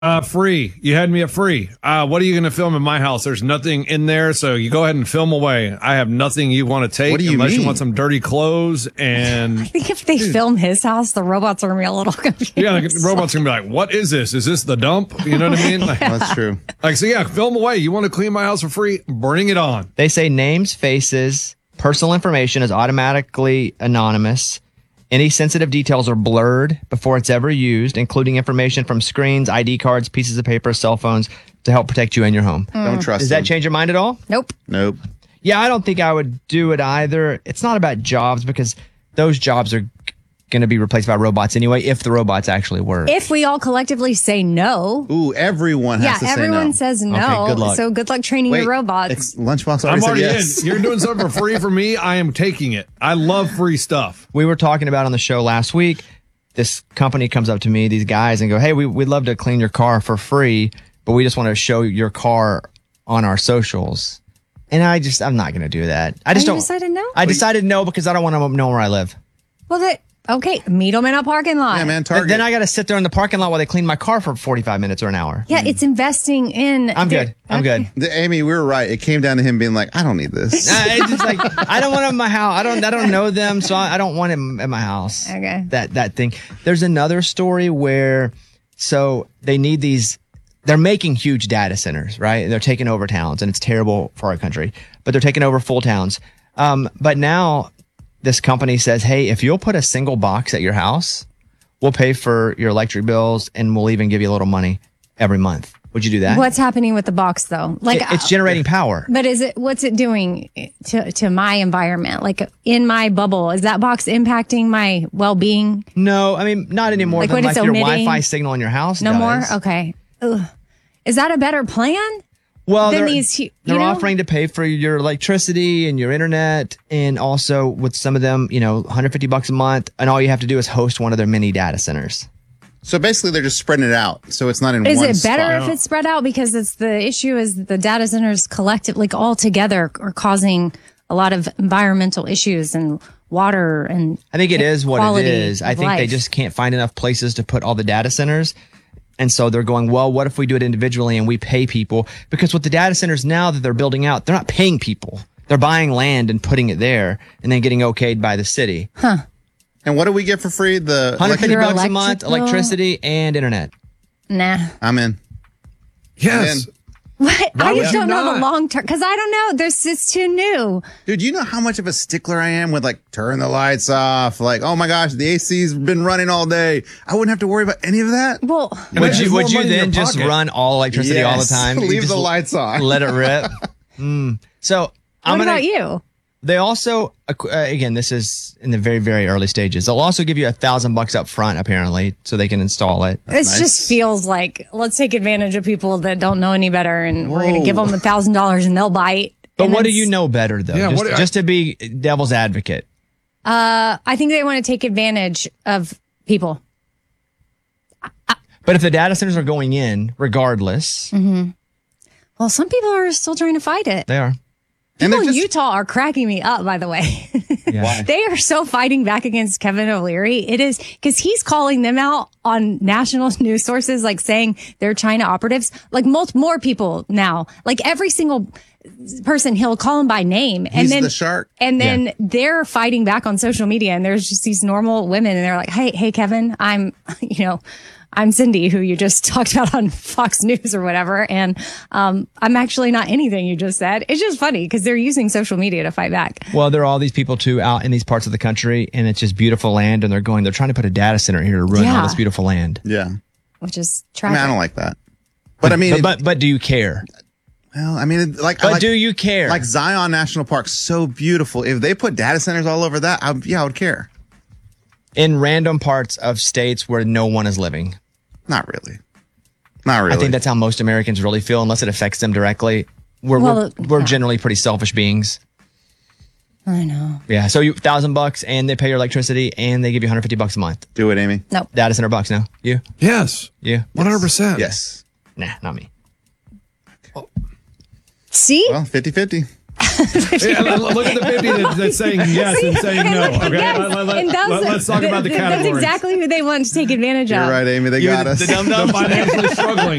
Free. You had me at free. What are you going to film in my house? There's nothing in there, so you go ahead and film away. I have nothing you want to take. What do you unless mean? You want some dirty clothes and I think if they film his house, the robots are going to be a little confused. yeah, the robots are going to be like, "What is this? Is this the dump?" You know what I mean? Like, That's true. so yeah, film away. You want to clean my house for free? Bring it on. They say names, faces, personal information is automatically anonymous. Any sensitive details are blurred before it's ever used, including information from screens, ID cards, pieces of paper, cell phones to help protect you and your home. Don't trust Does them. that change your mind at all? Nope. Nope. Yeah, I don't think I would do it either. It's not about jobs because those jobs are going to be replaced by robots anyway, if the robots actually work. If we all collectively say no. Ooh, everyone has to say no. everyone says no. Okay, good luck. So good luck training your robots. Lunchbox I'm already already said yes. in. You're doing something for free for me. I am taking it. I love free stuff. We were talking about on the show last week, this company comes up to me, these guys, and go, hey, we'd love to clean your car for free, but we just want to show your car on our socials. And I'm not going to do that. I just You don't. decided no? I decided no because I don't want to know where I live. Well, okay, meet them in a parking lot. Yeah, man, But Target. then I got to sit there in the parking lot while they clean my car for 45 minutes or an hour. Yeah, it's investing in. I'm good. I'm good. Amy, we were right. It came down to him being like, I don't need this. It's just like I don't want him in my house. I don't know them, so I don't want him at my house. Okay. That thing. There's another story where so they need these. They're making huge data centers, right? They're taking over towns, and it's terrible for our country. But they're taking over full towns. But now this company says, hey, if you'll put a single box at your house, we'll pay for your electric bills, and we'll even give you a little money every month. Would you do that? What's happening with the box though? Like It's generating power. But what's it doing to my environment? Like in my bubble, is that box impacting my well-being? No, I mean, not anymore. Like But what like it's your omitting? Wi-Fi signal in your house No does. more? Okay. Ugh. Is that a better plan? Well, Then they're, these, you they're know? offering to pay for your electricity and your internet, and also with some of them, $150 a month, and all you have to do is host one of their mini data centers. So basically, they're just spreading it out. So it's not in Is one it better spot. if it's spread out? Because the issue is the data centers collective, like all together, are causing a lot of environmental issues and water and I think it is what it quality is. I of think they life. just can't find enough places to put all the data centers. And so they're going, well, what if we do it individually and we pay people? Because with the data centers now that they're building out, they're not paying people. They're buying land and putting it there and then getting okayed by the city. And what do we get for free? The $150 Your a electric month, bill? electricity and internet. Nah. I'm in. Yes. Man. What? I would just you don't know the not? long term because I don't know. It's too new. Dude, you know how much of a stickler I am with like turn the lights off? Like, oh my gosh, the AC's been running all day. I wouldn't have to worry about any of that. Well, And Would it's you more would you money in your then just pocket. run all electricity all the Yes. time? You Leave just the lights on. Let it rip. So I'm what gonna. about you? They also, again, this is in the very, very early stages. They'll also give you $1,000 up front, apparently, so they can install it. This nice. just feels like let's take advantage of people that don't know any better, and we're going to Whoa. give them $1,000 and they'll bite. But And what do then you know better, though? Yeah, just, just to be devil's advocate. I think they want to take advantage of people. But if the data centers are going in, regardless, Well, some people are still trying to fight it. they are. And People they're in just, Utah are cracking me up, by the way. Yeah. They are so fighting back against Kevin O'Leary. It is because he's calling them out on national news sources, like saying they're China operatives. Like more people now, like every single person, he'll call them by name. And He's then the shark. And then they're fighting back on social media, and there's just these normal women, and they're like, "Hey, Kevin, I'm Cindy, who you just talked about on Fox News or whatever. And I'm actually not anything you just said." It's just funny because they're using social media to fight back. Well, there are all these people, too, out in these parts of the country, and it's just beautiful land, and they're trying to put a data center here to ruin all Yeah. this beautiful land. yeah. Which is I tragic. mean, I don't like that. But I mean, But do you care? well, I mean, like, I But like, do you care? like Zion National Park, so beautiful. If they put data centers all over that, I would care. In random parts of states where no one is living. Not really. Not really. I think that's how most Americans really feel, unless it affects them directly. We're generally pretty selfish beings. I know. Yeah. So $1,000 and they pay your electricity and they give you $150 a month. Do it, Amy. No. Data center bucks now. You? Yes. You? 100%. Yes. Nah, not me. See? Well, 50-50. Yeah, look at the baby that's saying yes and saying no. Okay, Yes, let's talk about the categories. That's exactly who they want to take advantage You're of. right, Amy. They got us. The financially struggling.